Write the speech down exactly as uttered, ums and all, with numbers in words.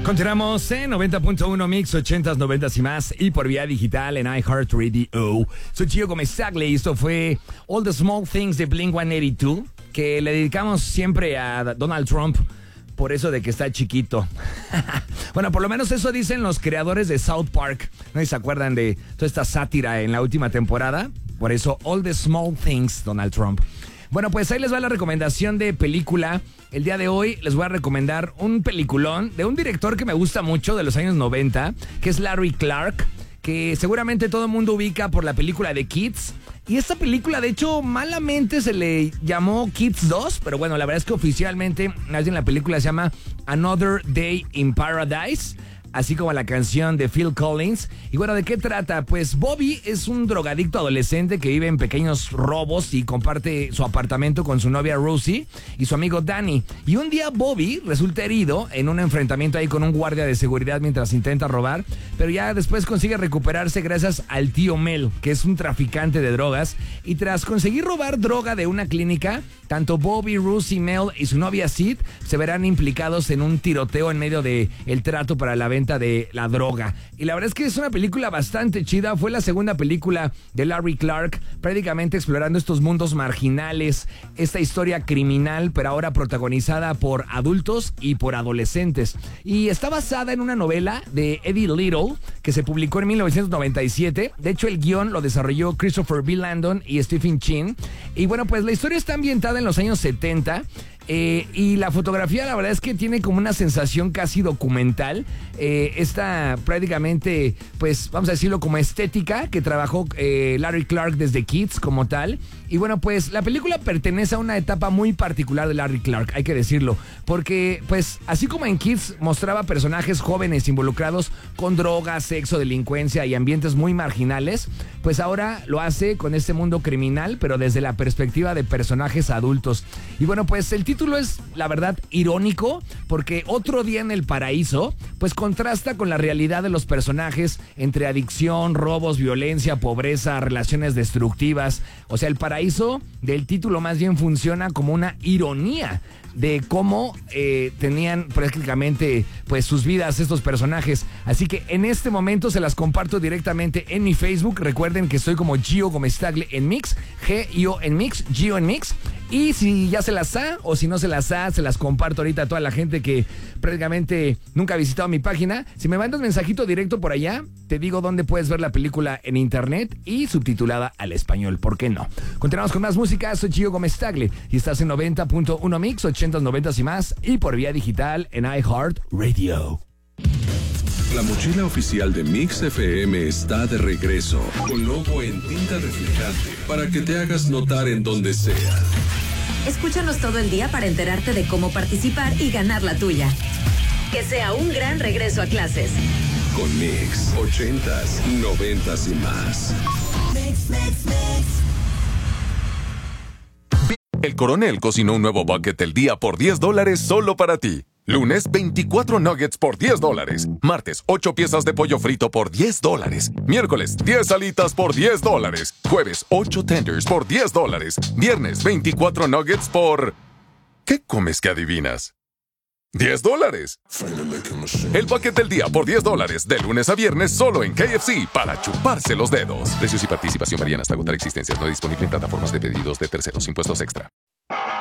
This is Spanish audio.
Continuamos en noventa punto uno Mix, ochentas, noventas y más, y por vía digital en iHeartRadio. Soy Gio Gomez-Tagle y esto fue All the Small Things de Blink ciento ochenta y dos, que le dedicamos siempre a Donald Trump por eso de que está chiquito. Bueno, por lo menos eso dicen los creadores de South Park. ¿No se acuerdan de toda esta sátira en la última temporada? Por eso, All the Small Things, Donald Trump. Bueno, pues ahí les va la recomendación de película. El día de hoy les voy a recomendar un peliculón de un director que me gusta mucho de los años noventa, que es Larry Clark, que seguramente todo el mundo ubica por la película de Kids. Y esta película, de hecho, malamente se le llamó Kids dos, pero bueno, la verdad es que oficialmente, más bien la película se llama Another Day in Paradise, así como la canción de Phil Collins. Y bueno, ¿de qué trata? Pues Bobby es un drogadicto adolescente que vive en pequeños robos y comparte su apartamento con su novia Rosie y su amigo Danny. Y un día Bobby resulta herido en un enfrentamiento ahí con un guardia de seguridad mientras intenta robar, pero ya después consigue recuperarse gracias al tío Mel, que es un traficante de drogas. Y tras conseguir robar droga de una clínica, tanto Bobby, Rosie, Mel y su novia Sid se verán implicados en un tiroteo en medio de el trato para la venta de la droga. Y la verdad es que es una película bastante chida. Fue la segunda película de Larry Clark, prácticamente explorando estos mundos marginales, esta historia criminal, pero ahora protagonizada por adultos y por adolescentes. Y está basada en una novela de Eddie Little que se publicó en mil novecientos noventa y siete. De hecho, el guión lo desarrolló Christopher B. Landon y Stephen Chin. Y bueno, pues la historia está ambientada en los años setenta. Eh, y la fotografía, la verdad es que tiene como una sensación casi documental. Eh, esta prácticamente, pues vamos a decirlo como estética que trabajó eh, Larry Clark desde Kids como tal. Y bueno, pues la película pertenece a una etapa muy particular de Larry Clark, hay que decirlo, porque pues así como en Kids mostraba personajes jóvenes involucrados con drogas, sexo, delincuencia y ambientes muy marginales, pues ahora lo hace con este mundo criminal, pero desde la perspectiva de personajes adultos. Y bueno, pues el título es, la verdad, irónico, porque Otro Día en el Paraíso, pues contrasta con la realidad de los personajes entre adicción, robos, violencia, pobreza, relaciones destructivas. O sea, el paraíso del título más bien funciona como una ironía de cómo eh, tenían prácticamente pues sus vidas estos personajes. Así que en este momento se las comparto directamente en mi Facebook. Recuerden que estoy como Gio Gomez-Tagle en Mix, G I O en Mix, Gio en Mix. Y si ya se las ha o si no se las ha, se las comparto ahorita a toda la gente que prácticamente nunca ha visitado mi página. Si me mandas mensajito directo por allá, te digo dónde puedes ver la película en internet y subtitulada al español. ¿Por qué no? Continuamos con más música. Soy Gio Gomez-Tagle y estás en noventa punto uno Mix, ochentas, noventas y más, y por vía digital en iHeartRadio. La mochila oficial de Mix F M está de regreso, con logo en tinta reflejante, para que te hagas notar en donde sea. Escúchanos todo el día para enterarte de cómo participar y ganar la tuya. Que sea un gran regreso a clases. Con Mix, ochentas, noventas y más. Mix, mix, mix. El Coronel cocinó un nuevo bucket del día por diez dólares solo para ti. Lunes, veinticuatro nuggets por diez dólares. Martes, ocho piezas de pollo frito por diez dólares. Miércoles, diez alitas por diez dólares. Jueves, ocho tenders por diez dólares. Viernes, veinticuatro nuggets por... ¿Qué comes que adivinas? diez dólares. El bucket del día por diez dólares, de lunes a viernes solo en K F C, para chuparse los dedos. Precios y participación varían hasta agotar existencias. No disponible en plataformas de pedidos de terceros. Impuestos extra.